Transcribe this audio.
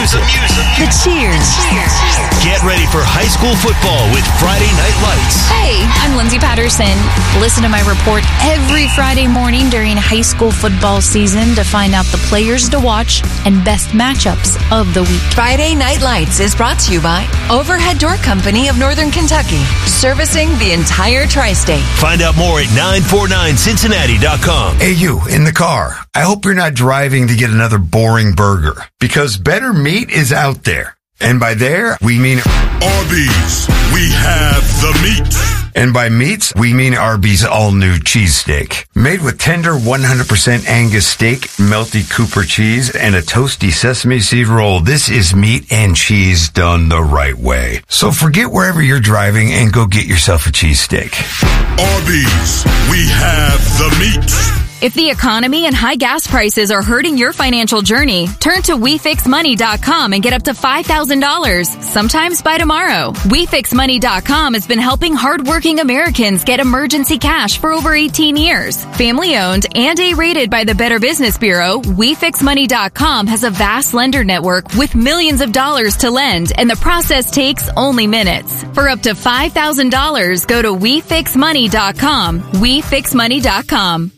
music, the cheers. Get ready for high school football with Friday Night Lights. Hey, I'm Lindsay Patterson. Listen to my report every Friday morning during high school football season to find out the players to watch and best matchups of the week. Friday Night Lights is brought to you by Overhead Door Company of Northern Kentucky, servicing the entire tri-state. Find out more at 949cincinnati.com. Hey, you in the car. I hope you're not driving to get another boring burger, because better meat is out there. And by there, we mean Arby's. We have the meat. And by meats, we mean Arby's all-new cheesesteak. Made with tender 100% Angus steak, melty Cooper cheese, and a toasty sesame seed roll. This is meat and cheese done the right way. So forget wherever you're driving and go get yourself a cheesesteak. Arby's. We have the meat. If the economy and high gas prices are hurting your financial journey, turn to WeFixMoney.com and get up to $5,000, sometimes by tomorrow. WeFixMoney.com has been helping hardworking Americans get emergency cash for over 18 years. Family-owned and A-rated by the Better Business Bureau, WeFixMoney.com has a vast lender network with millions of dollars to lend, and the process takes only minutes. For up to $5,000, go to WeFixMoney.com. WeFixMoney.com.